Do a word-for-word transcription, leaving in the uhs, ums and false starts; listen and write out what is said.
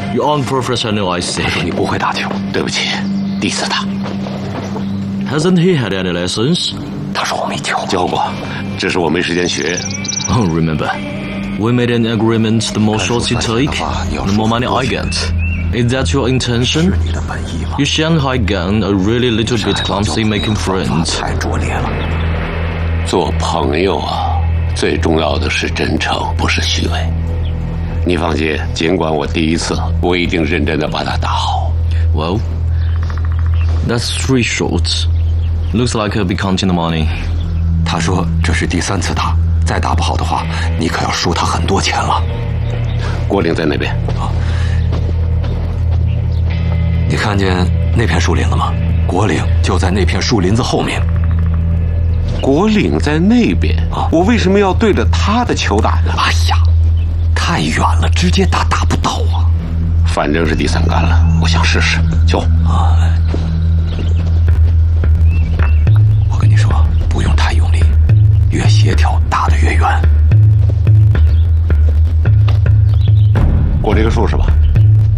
You aren't professional, I see. 你不会打球， 对不起，第四打。 Hasn't he had any lessons? 他说我没教教过，只是我没时间学。 Oh, remember, we made an agreement. The more shots you take, the more money I get. Is that your intention? 是你的本意吗？ You Shanghai gang are really little bit clumsy making friends. 太拙劣了。 做朋友啊，最重要的是真诚，不是虚伪。你放心，尽管我第一次，我一定认真的把它打好。 Well, that's three shots. Looks like I'll be counting the money. 他说这是第三次打，再打不好的话，你可要输他很多钱了。 郭岭在那边。 你看见那片树林了吗？国岭就在那片树林子后面。 国岭在那边啊，我为什么要对着他的球打呢？ 哎呀，太远了，直接打打不到啊。 反正是第三杆了，我想试试。球。 啊。